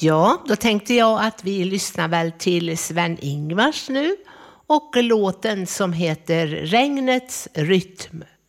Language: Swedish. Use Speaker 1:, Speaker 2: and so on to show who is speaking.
Speaker 1: Ja, då tänkte jag att vi lyssnar väl till Sven-Ingvars nu och låten som heter Regnets rytm.